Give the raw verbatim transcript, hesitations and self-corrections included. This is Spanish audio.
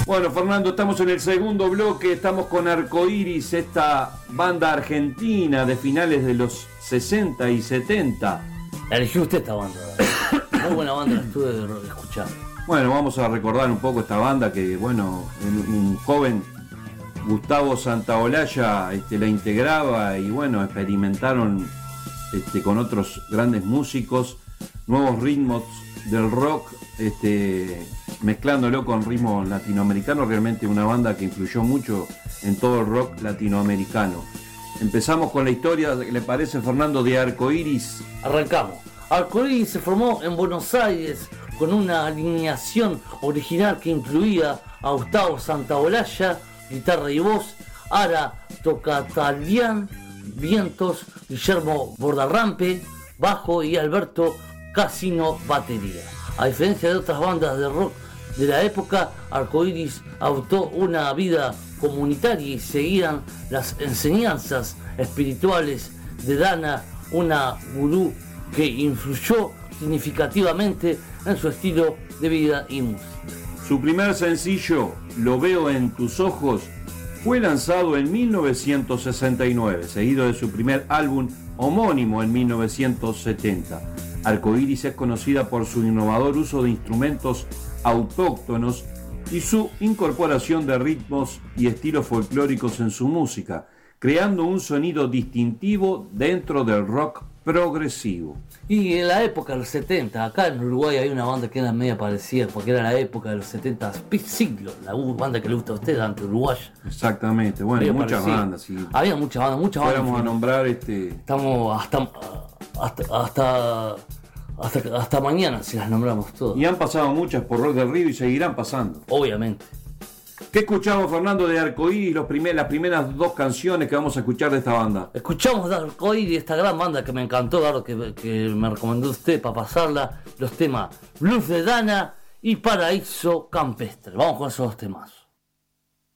Bueno, Fernando, estamos en el segundo bloque, estamos con Arcoiris, esta banda argentina de finales de los sesenta y setenta. La eligió usted esta banda. Muy buena banda, la estuve escuchando. Bueno, vamos a recordar un poco esta banda que, bueno, un joven Gustavo Santaolalla este, la integraba y, bueno, experimentaron este, con otros grandes músicos nuevos ritmos del rock, este, mezclándolo con ritmo latinoamericano. Realmente una banda que influyó mucho en todo el rock latinoamericano. Empezamos con la historia, ¿le parece, Fernando, de Arcoiris? Arrancamos. Arcoiris se formó en Buenos Aires con una alineación original que incluía a Gustavo Santaolalla, guitarra y voz, Ara Tocatalian, vientos, Guillermo Bordarrampe, bajo y Alberto Casino, batería. A diferencia de otras bandas de rock de la época, Arcoiris adoptó una vida comunitaria y seguían las enseñanzas espirituales de Dana, una gurú que influyó significativamente en su estilo de vida y música. Su primer sencillo, Lo veo en tus ojos, fue lanzado en mil novecientos sesenta y nueve, seguido de su primer álbum homónimo en mil novecientos setenta. Arcoiris es conocida por su innovador uso de instrumentos autóctonos y su incorporación de ritmos y estilos folclóricos en su música, creando un sonido distintivo dentro del rock progresivo. Y en la época de los setenta, acá en Uruguay hay una banda que era media parecida, porque era la época de los setenta, Siglo, la banda que le gusta a usted, ante uruguaya. Exactamente, bueno, Medio muchas parecido. bandas. Sí. Había muchas bandas, muchas bandas. Fuéramos a nombrar este... Estamos hasta, hasta, hasta, hasta, hasta mañana si las nombramos todas. Y han pasado muchas por Rock del Río y seguirán pasando. Obviamente. ¿Qué escuchamos, Fernando, de Arcoiris, los primer, las primeras dos canciones que vamos a escuchar de esta banda? Escuchamos de Arcoiris, esta gran banda que me encantó, claro, que, que me recomendó usted para pasarla, los temas Blues de Dana y Paraíso Campestre. Vamos con esos dos temas.